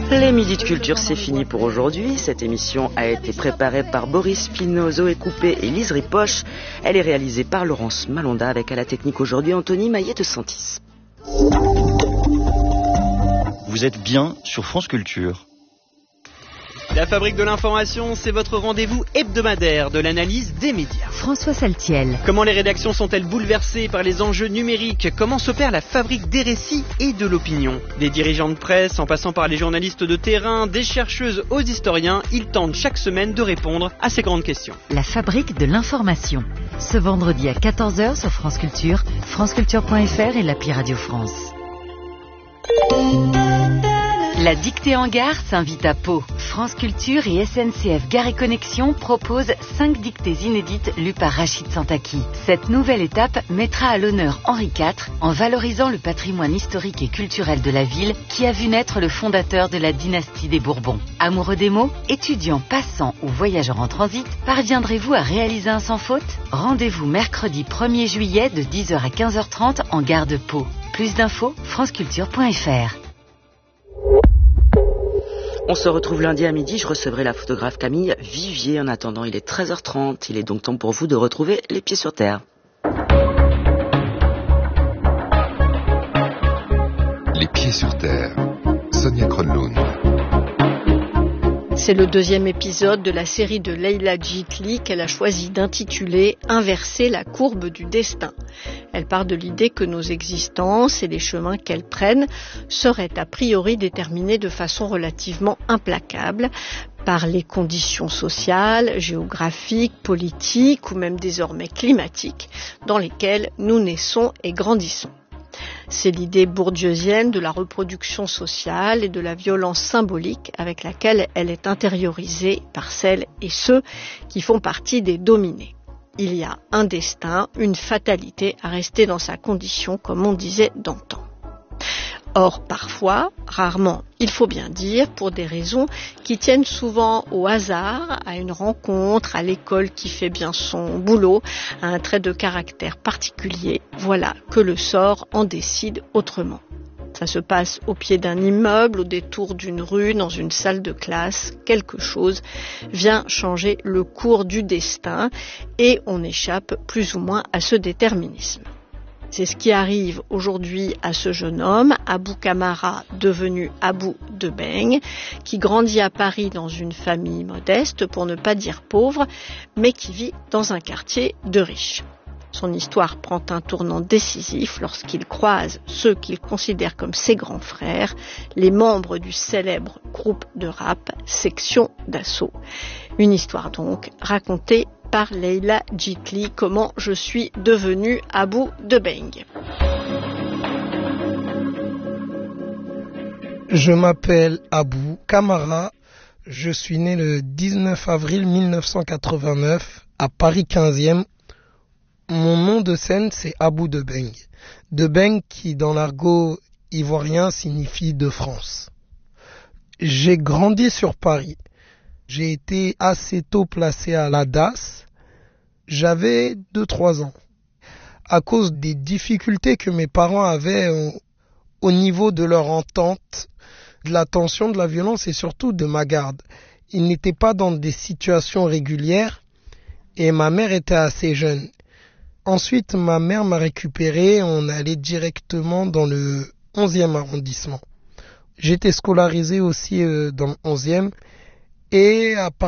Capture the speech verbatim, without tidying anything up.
Les Midis de Culture, c'est fini pour aujourd'hui. Cette émission a été préparée par Boris Pinault, Zoé Coupé et Lise Ripoche. Elle est réalisée par Laurence Malonda avec à la technique aujourd'hui Anthony Maillet de Santis. Vous êtes bien sur France Culture. La Fabrique de l'information, c'est votre rendez-vous hebdomadaire de l'analyse des médias. François Saltiel. Comment les rédactions sont-elles bouleversées par les enjeux numériques? Comment s'opère la fabrique des récits et de l'opinion? Des dirigeants de presse, en passant par les journalistes de terrain, des chercheuses aux historiens, ils tentent chaque semaine de répondre à ces grandes questions. La Fabrique de l'information. Ce vendredi à quatorze heures sur France Culture, franceculture point f r et l'appli Radio France. La dictée en gare s'invite à Pau. France Culture et S N C F Gare et Connexion proposent cinq dictées inédites lues par Rachid Santaki. Cette nouvelle étape mettra à l'honneur Henri quatre en valorisant le patrimoine historique et culturel de la ville qui a vu naître le fondateur de la dynastie des Bourbons. Amoureux des mots, étudiants, passants ou voyageurs en transit, parviendrez-vous à réaliser un sans faute? Rendez-vous mercredi premier juillet de dix heures à quinze heures trente en gare de Pau. Plus d'infos, franceculture point f r. On se retrouve lundi à midi, je recevrai la photographe Camille Vivier. En attendant, il est treize heures trente, il est donc temps pour vous de retrouver les pieds sur terre. Les pieds sur terre, Sonia Kronlund. C'est le deuxième épisode de la série de Leila Djitli qu'elle a choisi d'intituler « Inverser la courbe du destin ». Elle part de l'idée que nos existences et les chemins qu'elles prennent seraient a priori déterminés de façon relativement implacable par les conditions sociales, géographiques, politiques ou même désormais climatiques dans lesquelles nous naissons et grandissons. C'est l'idée bourdieusienne de la reproduction sociale et de la violence symbolique avec laquelle elle est intériorisée par celles et ceux qui font partie des dominés. Il y a un destin, une fatalité à rester dans sa condition, comme on disait d'antan. Or, parfois, rarement, il faut bien dire, pour des raisons qui tiennent souvent au hasard, à une rencontre, à l'école qui fait bien son boulot, à un trait de caractère particulier, voilà que le sort en décide autrement. Ça se passe au pied d'un immeuble, au détour d'une rue, dans une salle de classe, quelque chose vient changer le cours du destin et on échappe plus ou moins à ce déterminisme. C'est ce qui arrive aujourd'hui à ce jeune homme, Abou Kamara, devenu Abou Debeng, qui grandit à Paris dans une famille modeste, pour ne pas dire pauvre, mais qui vit dans un quartier de riches. Son histoire prend un tournant décisif lorsqu'il croise ceux qu'il considère comme ses grands frères, les membres du célèbre groupe de rap Section d'Assaut. Une histoire donc racontée par Leila Djitli, comment je suis devenue Abou Debeng. Je m'appelle Abou Kamara, je suis né le dix-neuf avril mille neuf cent quatre-vingt-neuf à Paris quinzième. Mon nom de scène c'est Abou Debeng. Debeng qui dans l'argot ivoirien signifie de France. J'ai grandi sur Paris. J'ai été assez tôt placé à la D A S. J'avais deux trois ans. À cause des difficultés que mes parents avaient au, au niveau de leur entente, de la tension, de la violence et surtout de ma garde. Ils n'étaient pas dans des situations régulières et ma mère était assez jeune. Ensuite, ma mère m'a récupéré, on allait directement dans le onzième arrondissement. J'étais scolarisé aussi euh, dans le onzième et à